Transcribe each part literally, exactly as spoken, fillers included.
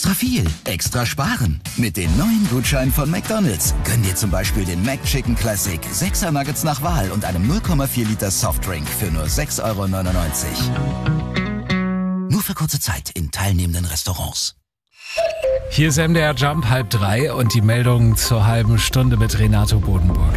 Extra viel, extra sparen. Mit den neuen Gutscheinen von McDonald's. Gönn dir zum Beispiel den McChicken Classic, sechser Nuggets nach Wahl und einem null Komma vier Liter Softdrink für nur sechs Euro neunundneunzig. Nur für kurze Zeit in teilnehmenden Restaurants. Hier ist M D R Jump halb drei und die Meldung zur halben Stunde mit Renato Bodenburg.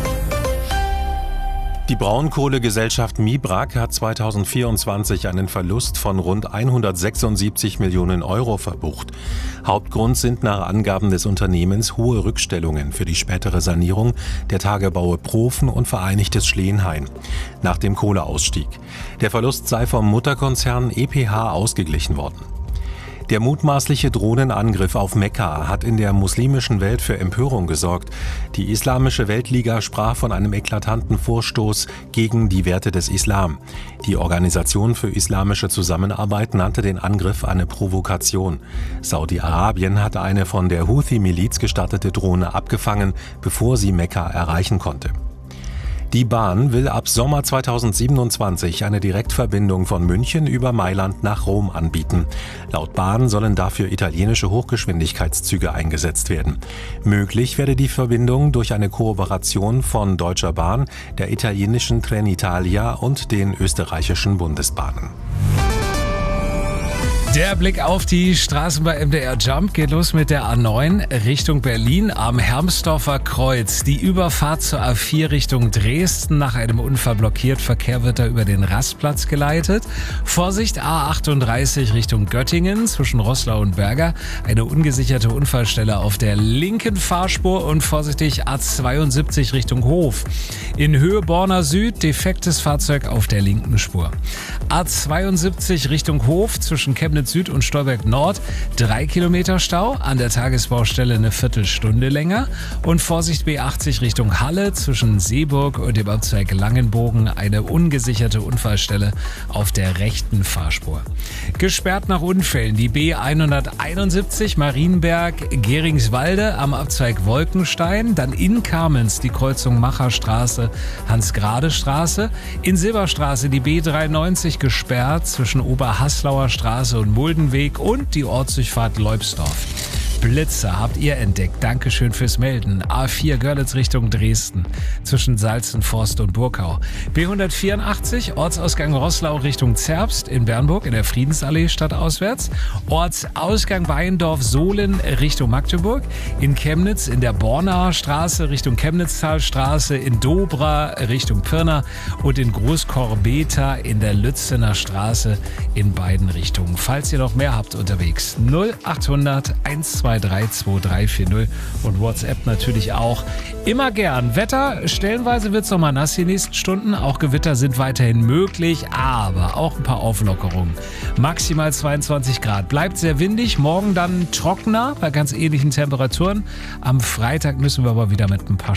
Die Braunkohlegesellschaft Mibrak hat zweitausendvierundzwanzig einen Verlust von rund hundertsechsundsiebzig Millionen Euro verbucht. Hauptgrund sind nach Angaben des Unternehmens hohe Rückstellungen für die spätere Sanierung der Tagebaue Profen und Vereinigtes Schleenhain nach dem Kohleausstieg. Der Verlust sei vom Mutterkonzern E P H ausgeglichen worden. Der mutmaßliche Drohnenangriff auf Mekka hat in der muslimischen Welt für Empörung gesorgt. Die Islamische Weltliga sprach von einem eklatanten Vorstoß gegen die Werte des Islam. Die Organisation für islamische Zusammenarbeit nannte den Angriff eine Provokation. Saudi-Arabien hatte eine von der Houthi-Miliz gestartete Drohne abgefangen, bevor sie Mekka erreichen konnte. Die Bahn will ab Sommer zweitausendsiebenundzwanzig eine Direktverbindung von München über Mailand nach Rom anbieten. Laut Bahn sollen dafür italienische Hochgeschwindigkeitszüge eingesetzt werden. Möglich werde die Verbindung durch eine Kooperation von Deutscher Bahn, der italienischen Trenitalia und den österreichischen Bundesbahnen. Der Blick auf die Straßen bei M D R Jump geht los mit der A neun Richtung Berlin am Hermsdorfer Kreuz. Die Überfahrt zur A vier Richtung Dresden nach einem Unfall blockiert. Verkehr wird da über den Rastplatz geleitet. Vorsicht A achtunddreißig Richtung Göttingen zwischen Roßlau und Berger. Eine ungesicherte Unfallstelle auf der linken Fahrspur und vorsichtig A zweiundsiebzig Richtung Hof. In Höhe Borna Süd defektes Fahrzeug auf der linken Spur. A zweiundsiebzig Richtung Hof zwischen Chemnitz Süd und Stolberg Nord, drei Kilometer Stau, an der Tagesbaustelle eine Viertelstunde länger und Vorsicht B achtzig Richtung Halle zwischen Seeburg und dem Abzweig Langenbogen, eine ungesicherte Unfallstelle auf der rechten Fahrspur. Gesperrt nach Unfällen die B hunderteinundsiebzig Marienberg-Geringswalde am Abzweig Wolkenstein, dann in Kamenz die Kreuzung Macherstraße, Hans-Grade-Straße, in Silberstraße die B dreiundneunzig gesperrt zwischen Oberhaslauer Straße und Muldenweg und die Ortsdurchfahrt Leubsdorf. Blitzer habt ihr entdeckt. Dankeschön fürs Melden. A vier Görlitz Richtung Dresden zwischen Salzenforst und Burkau. B hundertvierundachtzig Ortsausgang Roßlau Richtung Zerbst in Bernburg in der Friedensallee stadtauswärts. Ortsausgang Weindorf-Sohlen Richtung Magdeburg. In Chemnitz in der Bornaer Straße Richtung Chemnitztalstraße. In Dobra Richtung Pirna und in Großkorbeta in der Lützener Straße in beiden Richtungen. Falls ihr noch mehr habt unterwegs, null achthundert eins zwei drei zwei drei vier null und WhatsApp natürlich auch. Immer gern. Wetter, stellenweise wird es nochmal nass die nächsten Stunden. Auch Gewitter sind weiterhin möglich, aber auch ein paar Auflockerungen. Maximal zweiundzwanzig Grad. Bleibt sehr windig. Morgen dann trockener bei ganz ähnlichen Temperaturen. Am Freitag müssen wir aber wieder mit ein paar